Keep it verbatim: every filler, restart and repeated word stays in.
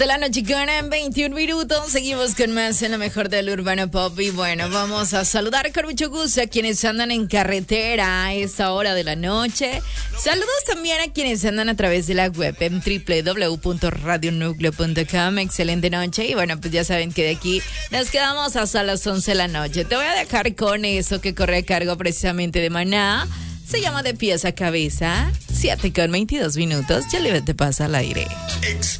De la noche con veintiún minutos, seguimos con más en lo mejor del Urbano Pop. Y bueno, vamos a saludar con mucho gusto a quienes andan en carretera a esta hora de la noche. Saludos también a quienes andan a través de la web en doble u doble u doble u punto radio núcleo punto com. Excelente noche. Y bueno, pues ya saben que de aquí nos quedamos hasta las once de la noche. Te voy a dejar con eso que corre a cargo precisamente de Maná. Se llama De Pies a Cabeza. siete con veintidós minutos. Ya le te pasa al aire.